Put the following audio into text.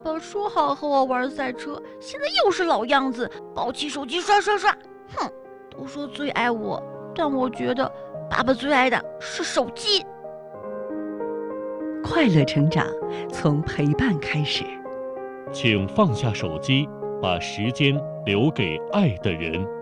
爸说好和我玩赛车，现在又是老样子，抱起手机刷刷刷。哼，都说最爱我，但我觉得爸爸最爱的是手机。 快乐成长，从陪伴开始。 请放下手机，把时间留给爱的人。